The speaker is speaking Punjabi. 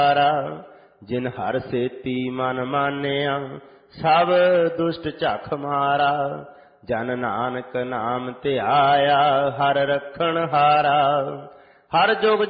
ਜਿਨ ਹਰ ਸੇਤੀ ਮਨ ਮਾਨਿਆ ਸਭ ਦੁਸ਼ਟ ਝਖ ਮਾਰਾ। ਜਨ ਨਾਨਕ ਨਾਮ ਧਿਆਇਆ ਹਰ ਰਖਣ ਹਾਰਾ। ਹਰ ਜੁਗ